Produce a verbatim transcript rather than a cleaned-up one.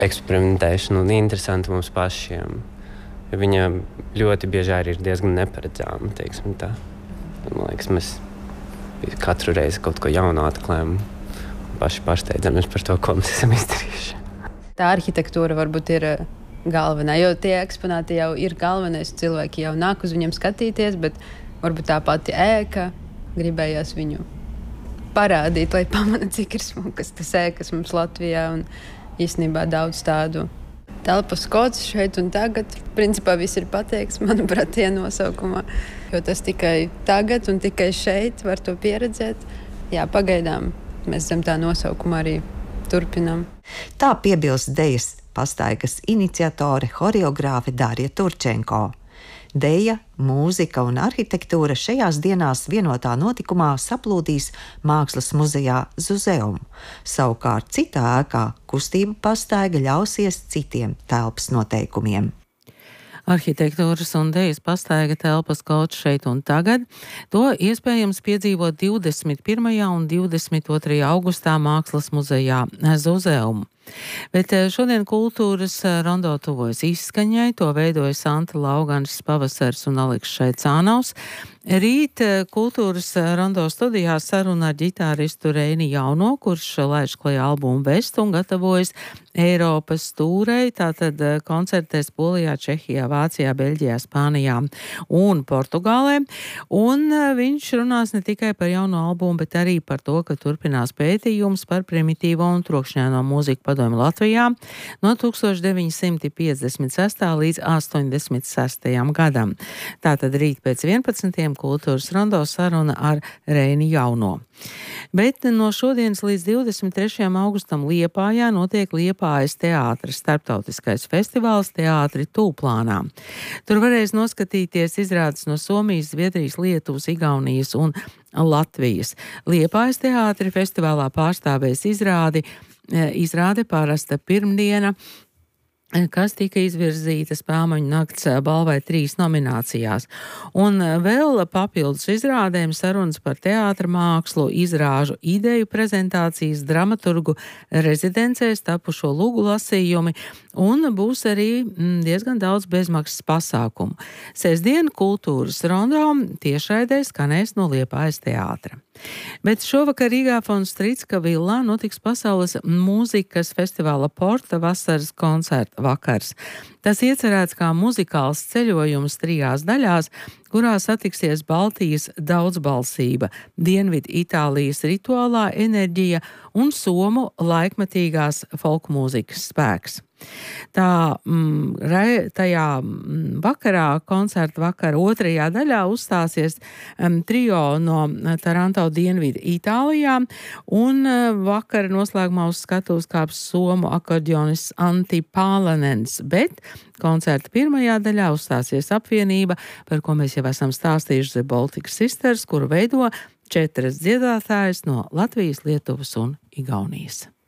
eksperimentēšana un interesanti mums pašiem. Viņa ļoti bieži arī ir diezgan neparedzāma, teiksim tā. Man liekas, mēs katru reizi kaut ko jaunu atklājam un paši pārsteidzamies par to, ko mēs esam izdarījuši. Tā arhitektūra varbūt ir galvenā, jo tie eksponāti jau ir galvenais. Cilvēki jau nāk uz viņiem skatīties, bet varbūt tā pati ēka gribējās viņu parādīt, lai pamana, cik ir smukas tas ēkas mums Latvijā un īstenībā daudz tādu. Telpas kods šeit un tagad. Principā viss ir pateikts, manuprāt, tie nosaukumā. Jo tas tikai tagad un tikai šeit var to pieredzēt. Jā, pagaidām mēs zem tā nosaukuma arī turpinām. Tā piebilst dejas pastaigas iniciatore, horeogrāfe Darija Turčenko. Deja, mūzika un arhitektūra šajās dienās vienotā notikumā saplūdīs Mākslas muzejā Zuzeum. Savukārt citā ēkā kustība pastaiga ļausies citiem telpas noteikumiem. Arhitektūras un dejas pastaiga telpas kods šeit un tagad. To iespējams piedzīvot divdesmit pirmajā un divdesmit otrajā augustā Mākslas muzejā Zuzeum. Bet šodien kultūras rondo tuvojas izskaņai, to veidoja Santa Lauganis Pavasars un Aleks Šaicānaus. Rīt kultūras rondo studijā saruna ar ģitāristu Reini Jauno, kurš laiž klajā albumu Vestu un gatavojas Eiropas tūrei, tātad koncertēs Polijā, Čehijā, Vācijā, Beļģijā, Spānijā un Portugālē. Un viņš runās ne tikai par jauno albumu, bet arī par to, ka turpinās pētījums par primitīvo un trokšņaino mūziku padomu Latvijā no tūkstoš deviņi simti piecdesmit sestā līdz astoņdesmit sestajam gadam. Tātad rīt pēc vienpadsmitiem kultūras rondo saruna ar Reini Jauno. Bet no šodienas līdz divdesmit trešajam augustam Liepājā notiek Liepājas teātris starptautiskais festivāls Teātri Tūplānā. Tur varēs noskatīties izrādes no Somijas, Zviedrijas, Lietuvas, Igaunijas un Latvijas. Liepājas teātri festivālā pārstāvēs izrādi, izrāde parasta pirmdiena, kas tika izvirzīta Spēlmaņu nakts balvai trīs nominācijās. Un vēl papildus izrādēm sarunas par teātra mākslu, izrāžu ideju prezentācijas, dramaturgu rezidencēs tapušo lūgu lasījumi un būs arī diezgan daudz bezmaksas pasākumu. Sestdien kultūras rondo tiešraidē skanēs no Liepājas teātra. Bet šovakar Rīgā Fon Strīcka villā notiks pasaules mūzikas festivāla Porta vasaras koncerta vakars. Tas iecerēts kā muzikāls ceļojums trijās daļās, kurā satiksies Baltijas daudzbalsība, Dienvidu Itālijas rituālā enerģija un Somu laikmetīgās folkmūzikas spēks. Tā, mm, tajā vakarā, koncerta vakara otrajā daļā uzstāsies um, trio no Taranto Dienvidu Itālijā, un uh, vakara noslēgumā uz skatuves kāps somu akordeonists Antti Pālanens, bet koncerta pirmajā daļā uzstāsies apvienība, par ko mēs jau esam stāstījuši, The Baltic Sisters, kuru veido četras dziedātājas no Latvijas, Lietuvas un Igaunijas.